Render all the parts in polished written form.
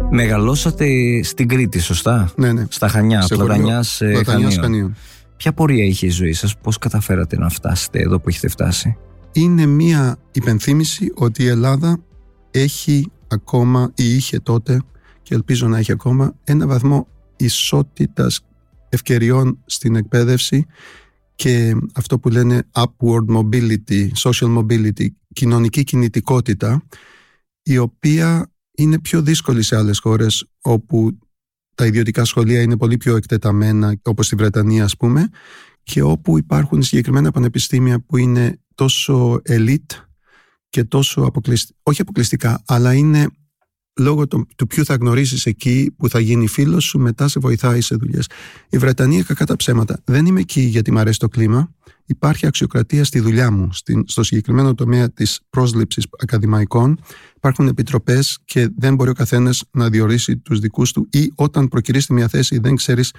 Μεγαλώσατε στην Κρήτη, σωστά? Ναι. Στα Χανιά, Πλατανιάς Χανίων. Ποια πορεία είχε η ζωή σας, πώς καταφέρατε να φτάσετε εδώ που έχετε φτάσει? Είναι μία υπενθύμηση ότι η Ελλάδα έχει ακόμα, ή είχε τότε, και ελπίζω να έχει ακόμα, ένα βαθμό ισότητας ευκαιριών στην εκπαίδευση και αυτό που λένε upward mobility, social mobility, κοινωνική κινητικότητα, η οποία είναι πιο δύσκολη σε άλλες χώρες όπου τα ιδιωτικά σχολεία είναι πολύ πιο εκτεταμένα, όπως στη Βρετανία ας πούμε, και όπου υπάρχουν συγκεκριμένα πανεπιστήμια που είναι τόσο elite και τόσο όχι αποκλειστικά, αλλά είναι λόγω του ποιου θα γνωρίσεις εκεί, που θα γίνει φίλος σου, μετά σε βοηθάει σε δουλειές. Η Βρετανία, κακά τα ψέματα, δεν είμαι εκεί γιατί μου αρέσει το κλίμα. Υπάρχει αξιοκρατία στη δουλειά μου, στο συγκεκριμένο τομέα της πρόσληψης ακαδημαϊκών. Υπάρχουν επιτροπές και δεν μπορεί ο καθένας να διορίσει τους δικούς του, ή όταν προκυρήσει μια θέση δεν ξέρεις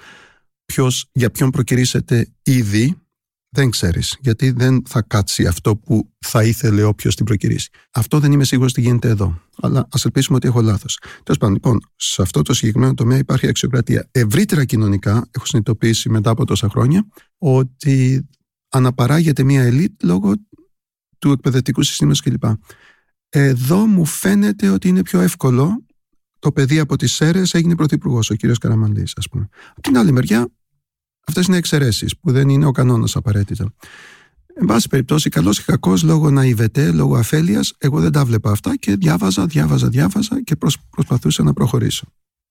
για ποιον προκυρήσετε ήδη. Δεν ξέρεις, γιατί δεν θα κάτσει αυτό που θα ήθελε όποιος την προκυρήσει. Αυτό δεν είμαι σίγουρος τι γίνεται εδώ. Αλλά ας ελπίσουμε ότι έχω λάθος. Τέλος πάντων, λοιπόν, σε αυτό το συγκεκριμένο τομέα υπάρχει αξιοκρατία. Ευρύτερα κοινωνικά, έχω συνειδητοποιήσει μετά από τόσα χρόνια, ότι αναπαράγεται μια ελίτ λόγω του εκπαιδευτικού συστήματος κλπ. Εδώ μου φαίνεται ότι είναι πιο εύκολο. Το παιδί από τις Σέρρες έγινε πρωθυπουργός, ο κύριος Καραμανλής, ας πούμε. Από την άλλη μεριά, αυτές είναι εξαιρέσεις που δεν είναι ο κανόνας απαραίτητα. Εν πάση περιπτώσει, καλός ή κακός, λόγω ναϊβετέ, λόγω αφέλειας, εγώ δεν τα βλέπα αυτά και διάβαζα και προσπαθούσα να προχωρήσω.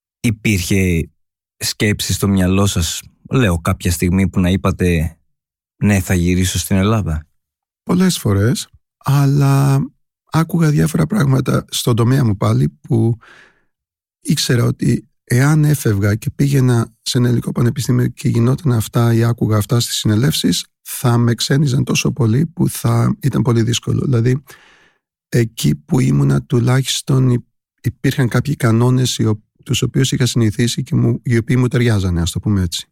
Υπήρχε σκέψη στο μυαλό σας, λέω, κάποια στιγμή που να είπατε ναι, θα γυρίσω στην Ελλάδα? Πολλές φορές, αλλά άκουγα διάφορα πράγματα στον τομέα μου πάλι που ήξερα ότι εάν έφευγα και πήγαινα σε ένα ελληνικό πανεπιστήμιο και γινόταν αυτά ή άκουγα αυτά στις συνελεύσεις, θα με ξένιζαν τόσο πολύ που θα ήταν πολύ δύσκολο. Δηλαδή, εκεί που ήμουνα τουλάχιστον υπήρχαν κάποιοι κανόνες τους οποίους είχα συνηθίσει και οι οποίοι μου ταιριάζανε, ας το πούμε έτσι.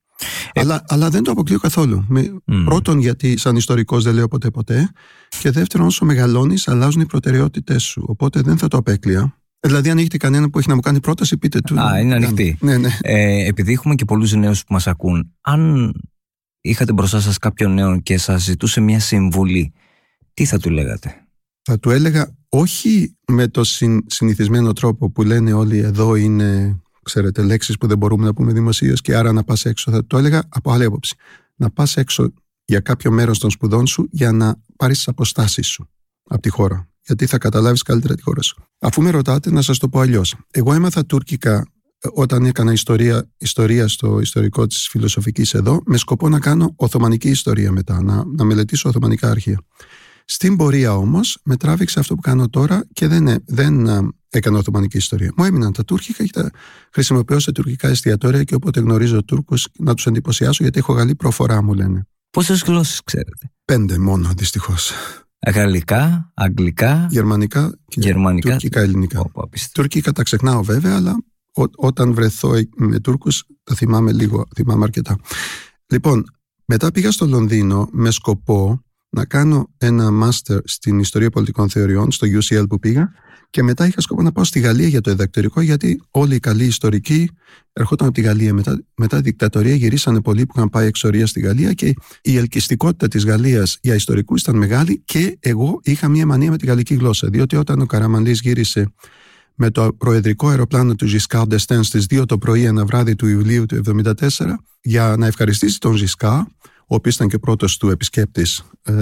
Αλλά δεν το αποκλείω καθόλου. Πρώτον, γιατί σαν ιστορικός δεν λέω ποτέ. Και δεύτερον, όσο μεγαλώνεις, αλλάζουν οι προτεραιότητες σου. Οπότε δεν θα το απέκλεια. Δηλαδή, αν έχετε κανένα που έχει να μου κάνει πρόταση, πείτε του. Είναι ανοιχτή. Ναι. Επειδή έχουμε και πολλούς νέους που μας ακούν, αν είχατε μπροστά σας κάποιον νέο και σας ζητούσε μια συμβουλή, τι θα του λέγατε? Θα του έλεγα όχι με το συνηθισμένο τρόπο που λένε όλοι εδώ είναι, ξέρετε, λέξεις που δεν μπορούμε να πούμε δημοσίως και άρα να πας έξω. Θα του έλεγα από άλλη άποψη. Να πας έξω για κάποιο μέρος των σπουδών σου για να πάρεις τις αποστάσεις σου από τη χώρα. Γιατί θα καταλάβεις καλύτερα τη χώρα σου. Αφού με ρωτάτε, να σας το πω αλλιώς. Εγώ έμαθα τουρκικά όταν έκανα ιστορία στο ιστορικό της φιλοσοφικής εδώ, με σκοπό να κάνω οθωμανική ιστορία μετά, να μελετήσω οθωμανικά αρχεία. Στην πορεία όμως με τράβηξε αυτό που κάνω τώρα και δεν έκανα οθωμανική ιστορία. Μου έμειναν τα τουρκικά και τα χρησιμοποιώ σε τουρκικά εστιατόρια και όποτε γνωρίζω Τούρκους να τους εντυπωσιάσω, γιατί έχω καλή προφορά, μου λένε. Πόσες γλώσσες ξέρετε? 5 μόνο, δυστυχώς. Γαλλικά, αγγλικά, γερμανικά και τουρκικά, ελληνικά. Τουρκικά τα ξεχνάω βέβαια, αλλά όταν βρεθώ με Τούρκους τα θυμάμαι αρκετά. Λοιπόν, μετά πήγα στο Λονδίνο με σκοπό να κάνω ένα μάστερ στην ιστορία πολιτικών θεωριών στο UCL που πήγα, και μετά είχα σκοπό να πάω στη Γαλλία για το διδακτορικό, γιατί όλοι οι καλοί ιστορικοί ερχόταν από τη Γαλλία. Μετά τη δικτατορία γυρίσανε πολλοί που είχαν πάει εξορία στη Γαλλία και η ελκυστικότητα της Γαλλίας για ιστορικούς ήταν μεγάλη, και εγώ είχα μια μανία με τη γαλλική γλώσσα, διότι όταν ο Καραμανλής γύρισε με το προεδρικό αεροπλάνο του Giscard d'Estaing στις 2 το πρωί ένα βράδυ του Ιουλίου του 1974 για να ευχαριστήσει τον Giscard, ο οποίος ήταν και πρώτος του επισκέπτης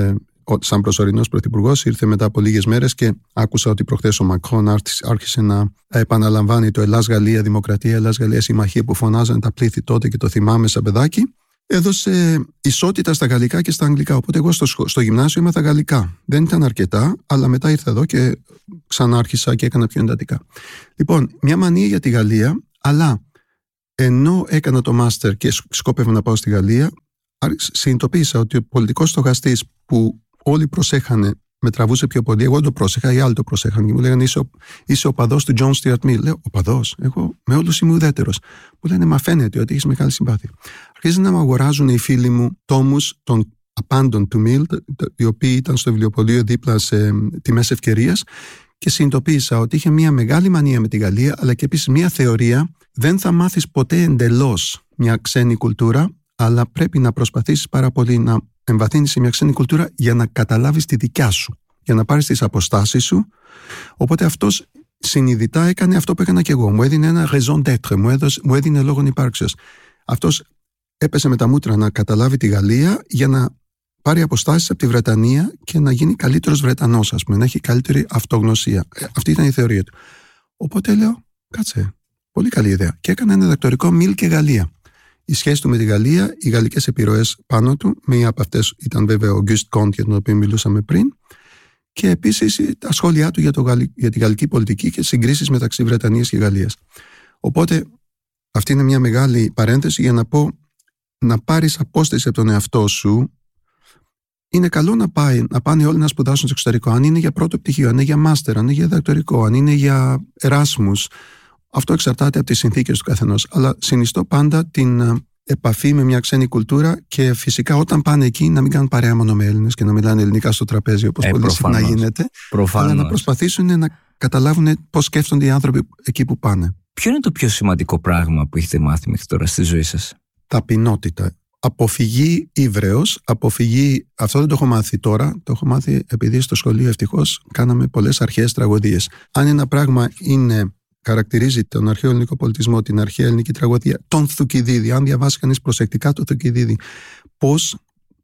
σαν προσωρινός πρωθυπουργός, ήρθε μετά από λίγες μέρες και άκουσα ότι προχθές ο Μακρόν άρχισε να επαναλαμβάνει το Ελλάς-Γαλλία Δημοκρατία, Ελλάς-Γαλλία Συμμαχία που φωνάζανε τα πλήθη τότε και το θυμάμαι σαν παιδάκι. Έδωσε ισότητα στα γαλλικά και στα αγγλικά. Οπότε εγώ στο γυμνάσιο έμαθα γαλλικά. Δεν ήταν αρκετά, αλλά μετά ήρθα εδώ και ξανάρχισα και έκανα πιο εντατικά. Λοιπόν, μια μανία για τη Γαλλία, αλλά ενώ έκανα το μάστερ και σκόπευα να πάω στη Γαλλία, συνειδητοποίησα ότι ο πολιτικός στοχαστής που όλοι προσέχανε με τραβούσε πιο πολύ. Εγώ δεν το πρόσεχα, οι άλλοι το προσέχαν και μου λέγανε είσαι οπαδός του John Stuart Mill. Λέω, οπαδός? Εγώ με όλους είμαι ουδέτερος. Μου λένε, μα φαίνεται ότι έχεις μεγάλη συμπάθεια. Αρχίζουν να μου αγοράζουν οι φίλοι μου τόμους των απάντων του Mill, οι οποίοι ήταν στο βιβλιοπωλείο δίπλα σε τιμές ευκαιρίας, και συνειδητοποίησα ότι είχε μια μεγάλη μανία με τη Γαλλία, αλλά και επίσης μια θεωρία: δεν θα μάθεις ποτέ εντελώς μια ξένη κουλτούρα, αλλά πρέπει να προσπαθήσεις πάρα πολύ να εμβαθύνεις σε μια ξένη κουλτούρα για να καταλάβεις τη δικιά σου, για να πάρεις τις αποστάσεις σου. Οπότε αυτός συνειδητά έκανε αυτό που έκανα και εγώ. Μου έδινε ένα raison d'être, μου έδινε λόγον υπάρξεως. Αυτός έπεσε με τα μούτρα να καταλάβει τη Γαλλία για να πάρει αποστάσεις από τη Βρετανία και να γίνει καλύτερος Βρετανός, ας πούμε, να έχει καλύτερη αυτογνωσία. Αυτή ήταν η θεωρία του. Οπότε λέω: κάτσε, πολύ καλή ιδέα. Και έκανα ένα διδακτορικό Μιλ και Γαλλία. Η σχέση του με τη Γαλλία, οι γαλλικές επιρροές πάνω του, μία από αυτές ήταν βέβαια ο Auguste Comte, για τον οποίο μιλούσαμε πριν, και επίσης τα σχόλιά του για τη γαλλική πολιτική και συγκρίσεις μεταξύ Βρετανίας και Γαλλίας. Οπότε αυτή είναι μια μεγάλη παρένθεση για να πω: να πάρεις απόσταση από τον εαυτό σου. Είναι καλό να πάνε όλοι να σπουδάσουν στο εξωτερικό. Αν είναι για πρώτο πτυχίο, αν είναι για μάστερ, αν είναι για διδακτορικό, αν είναι για Εράσμους. Αυτό εξαρτάται από τις συνθήκες του καθενός. Αλλά συνιστώ πάντα την επαφή με μια ξένη κουλτούρα και φυσικά όταν πάνε εκεί να μην κάνουν παρέα μόνο με Έλληνες και να μιλάνε ελληνικά στο τραπέζι, όπως πολύ συχνά γίνεται. Προφανώς. Αλλά να προσπαθήσουν να καταλάβουν πώς σκέφτονται οι άνθρωποι εκεί που πάνε. Ποιο είναι το πιο σημαντικό πράγμα που έχετε μάθει μέχρι τώρα στη ζωή σας? Ταπεινότητα. Αποφυγή ύβρεως, αποφυγή. Αυτό δεν το έχω μάθει τώρα. Το έχω μάθει επειδή στο σχολείο ευτυχώς κάναμε πολλές αρχαίες τραγωδίες. Αν ένα πράγμα χαρακτηρίζει τον αρχαίο ελληνικό πολιτισμό, την αρχαία ελληνική τραγωδία, τον Θουκυδίδη, αν διαβάσει κανείς προσεκτικά το Θουκυδίδη, πώς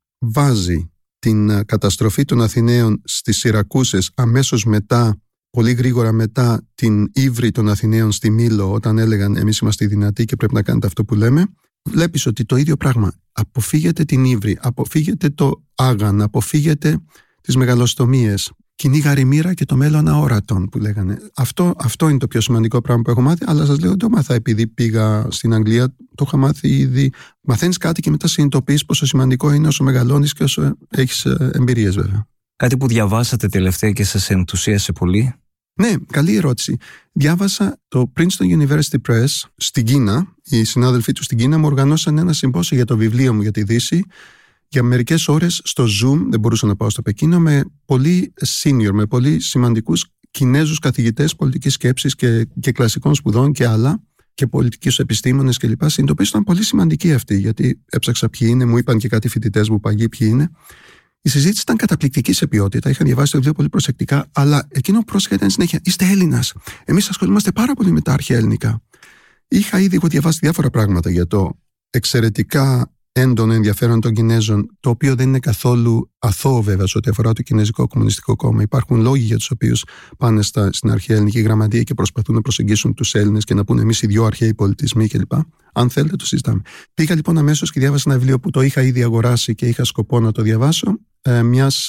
βάζει την καταστροφή των Αθηναίων στις Σιρακούσες αμέσως μετά, πολύ γρήγορα μετά την ύβρη των Αθηναίων στη Μήλο, όταν έλεγαν εμείς είμαστε δυνατοί και πρέπει να κάνετε αυτό που λέμε, βλέπεις ότι το ίδιο πράγμα. Αποφύγετε την ύβρη, αποφύγετε το άγαν, αποφύγετε τις μεγαλοστομίες. Κοινή γαριμύρα και το μέλλον αόρατον που λέγανε. Αυτό είναι το πιο σημαντικό πράγμα που έχω μάθει, αλλά σας λέω δεν το μάθα επειδή πήγα στην Αγγλία, το είχα μάθει ήδη. Μαθαίνεις κάτι και μετά συνειδητοποιείς πόσο σημαντικό είναι όσο μεγαλώνεις και όσο έχεις εμπειρίες, βέβαια. Κάτι που διαβάσατε τελευταία και σας ενθουσίασε πολύ? Ναι, καλή ερώτηση. Διάβασα το Princeton University Press στην Κίνα. Οι συνάδελφοί του στην Κίνα μου οργανώσαν ένα συμπόσιο για το βιβλίο μου για τη Δύση. Για μερικές ώρες στο Zoom, δεν μπορούσα να πάω στο Πεκίνο, με πολύ senior, με πολύ σημαντικούς Κινέζους καθηγητές πολιτικής σκέψης και κλασικών σπουδών και άλλα, και πολιτικούς επιστήμονες κλπ. Συνειδητοποίησα ότι ήταν πολύ σημαντική αυτή, γιατί έψαξα ποιοι είναι, μου είπαν και κάτι φοιτητές μου παγιοί ποιοι είναι. Η συζήτηση ήταν καταπληκτική σε ποιότητα, είχα διαβάσει το βιβλίο πολύ προσεκτικά, αλλά εκείνο που πρόσεχα ήταν συνέχεια: είστε Έλληνας. Εμείς ασχολούμαστε πάρα πολύ με τα αρχαία ελληνικά. Είχα ήδη διαβάσει διάφορα πράγματα για το εξαιρετικά έντονο ενδιαφέρον των Κινέζων, το οποίο δεν είναι καθόλου αθώο βέβαια σε ό,τι αφορά το Κινέζικο Κομμουνιστικό Κόμμα. Υπάρχουν λόγοι για τους οποίους πάνε στην αρχαία ελληνική γραμματεία και προσπαθούν να προσεγγίσουν τους Έλληνες και να πούνε εμείς οι δυο αρχαίοι πολιτισμοί κλπ. Αν θέλετε, το συζητάμε. Πήγα λοιπόν αμέσως και διάβασα ένα βιβλίο που το είχα ήδη αγοράσει και είχα σκοπό να το διαβάσω, μιας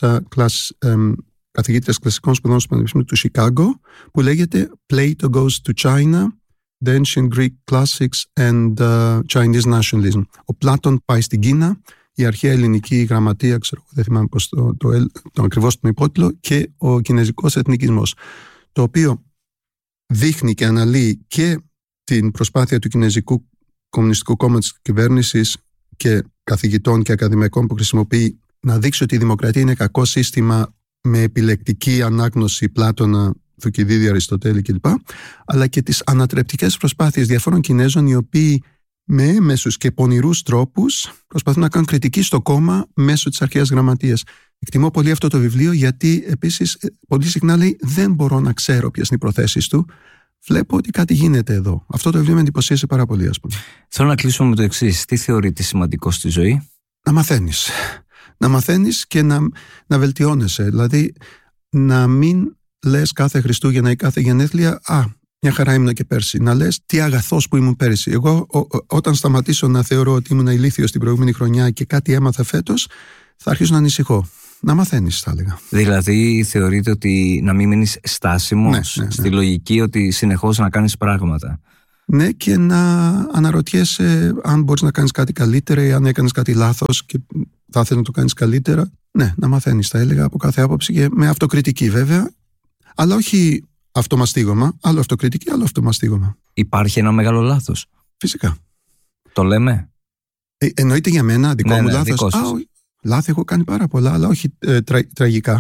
καθηγήτριας κλασικών σπουδών στο Πανεπιστήμιο του Σικάγκο, που λέγεται Plato Goes to China, The Ancient Greek Classics and Chinese Nationalism. Ο Πλάτων πάει στην Κίνα, η αρχαία ελληνική γραμματεία, δεν θυμάμαι πώς το ακριβώς τον υπότιτλο, και ο κινέζικος εθνικισμός. Το οποίο δείχνει και αναλύει και την προσπάθεια του Κινέζικου Κομμουνιστικού Κόμματος της κυβέρνησης και καθηγητών και ακαδημαϊκών που χρησιμοποιεί να δείξει ότι η δημοκρατία είναι κακό σύστημα με επιλεκτική ανάγνωση Πλάτωνα, Θουκυδίδη, Αριστοτέλη κλπ. Αλλά και τις ανατρεπτικές προσπάθειες διαφόρων Κινέζων, οι οποίοι με έμεσους και πονηρούς τρόπους προσπαθούν να κάνουν κριτική στο κόμμα μέσω της αρχαίας γραμματείας. Εκτιμώ πολύ αυτό το βιβλίο, γιατί επίσης πολύ συχνά λέει: δεν μπορώ να ξέρω ποιες είναι οι προθέσεις του. Βλέπω ότι κάτι γίνεται εδώ. Αυτό το βιβλίο με εντυπωσίασε πάρα πολύ, ας πούμε. Θέλω να κλείσουμε με το εξής. Τι θεωρείτε σημαντικό στη ζωή? Να μαθαίνεις. Να μαθαίνεις και να βελτιώνεσαι. Δηλαδή, να μην λες κάθε Χριστούγεννα ή κάθε γενέθλια, μια χαρά ήμουν και πέρσι. Να λες τι αγαθός που ήμουν πέρσι. Εγώ όταν σταματήσω να θεωρώ ότι ήμουν ηλίθιος την προηγούμενη χρονιά και κάτι έμαθα φέτος, θα αρχίσω να ανησυχώ. Να μαθαίνεις, θα έλεγα. Δηλαδή θεωρείτε ότι να μην μείνεις στάσιμος, ναι. στη λογική ότι συνεχώς να κάνεις πράγματα? Ναι, και να αναρωτιέσαι αν μπορείς να κάνεις κάτι καλύτερα ή αν έκανες κάτι λάθος και θα ήθελες να το κάνεις καλύτερα. Ναι, να μαθαίνεις, θα έλεγα, από κάθε άποψη και με αυτοκριτική βέβαια, αλλά όχι αυτομαστίγωμα, άλλο αυτοκριτική, άλλο αυτομαστίγωμα. Υπάρχει ένα μεγάλο λάθος? Φυσικά. Το λέμε? Εννοείται για μένα, δικό μου λάθος? Δικό σας. Λάθη έχω κάνει πάρα πολλά, αλλά όχι τραγικά.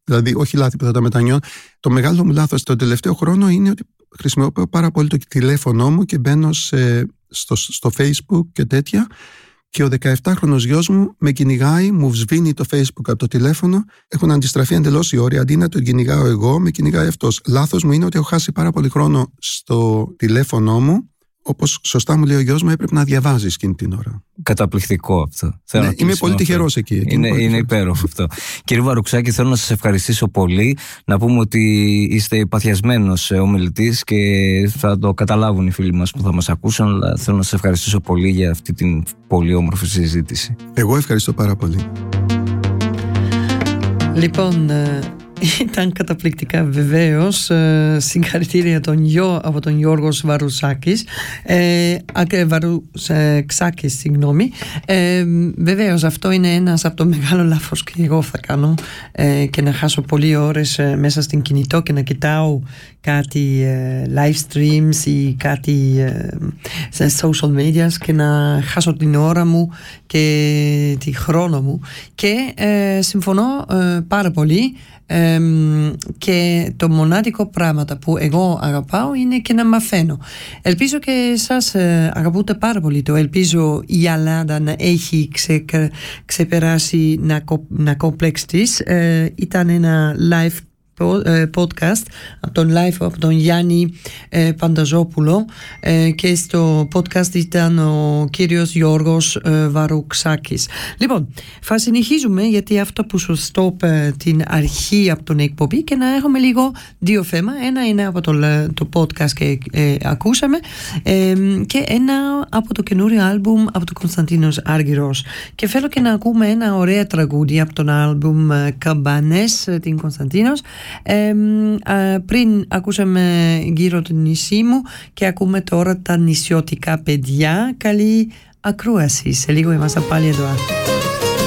Δηλαδή, όχι λάθη που θα τα μετανιώνω. Το μεγάλο μου λάθος τον τελευταίο χρόνο είναι ότι χρησιμοποιώ πάρα πολύ το τηλέφωνό μου και μπαίνω στο Facebook και τέτοια. Και ο 17χρονος γιος μου με κυνηγάει, μου σβήνει το Facebook από το τηλέφωνο. Έχουν αντιστραφεί εντελώς οι όροι. Αντί να τον κυνηγάω εγώ, με κυνηγάει αυτός. Λάθος μου είναι ότι έχω χάσει πάρα πολύ χρόνο στο τηλέφωνό μου. Όπως σωστά μου λέει ο γιος μου, έπρεπε να διαβάζεις εκείνη την ώρα. Καταπληκτικό αυτό. Ναι, είμαι πολύ τυχερός εκεί. Είναι υπέροχο αυτό. Κύριε Βαρουξάκη, θέλω να σας ευχαριστήσω πολύ. Να πούμε ότι είστε παθιασμένος ομιλητής και θα το καταλάβουν οι φίλοι μας που θα μας ακούσουν. Αλλά θέλω να σας ευχαριστήσω πολύ για αυτή την πολύ όμορφη συζήτηση. Εγώ ευχαριστώ πάρα πολύ. Λοιπόν, ήταν καταπληκτικά βεβαίως. Συγχαρητήρια από τον Γιώργο Βαρουξάκης. Συγγνώμη. Βεβαίως αυτό είναι ένας από το μεγάλο λάθος και εγώ θα κάνω, και να χάσω πολλές ώρες μέσα στην κινητό και να κοιτάω κάτι live streams ή κάτι σε social media και να χάσω την ώρα μου και τη χρόνο μου. Και συμφωνώ πάρα πολύ. Και το μοναδικό πράγμα που εγώ αγαπάω είναι και να μαθαίνω. Ελπίζω και εσάς αγαπούτε πάρα πολύ το. Ελπίζω η Ελλάδα να έχει ξεπεράσει να κόμπλεξ της. Ήταν ένα live podcast από τον Γιάννη Πανταζόπουλο, και στο podcast ήταν ο κύριος Γιώργος Βαρουξάκης. Λοιπόν, θα συνεχίζουμε, γιατί αυτό που σας το είπα την αρχή από τον εκπομπή, και να έχουμε λίγο δύο θέματα. Ένα είναι από το podcast και ακούσαμε, και ένα από το καινούριο άλμπουμ από τον Κωνσταντίνος Άργυρος. Και θέλω και να ακούμε ένα ωραίο τραγούδι από τον άλμπουμ Καμπάνες, την Κωνσταντίνος. Πριν ακούσαμε Γύρω το νησί μου, και ακούμε τώρα τα νησιωτικά παιδιά. Καλή ακρόαση. Σε λίγο είμαστε πάλι εδώ.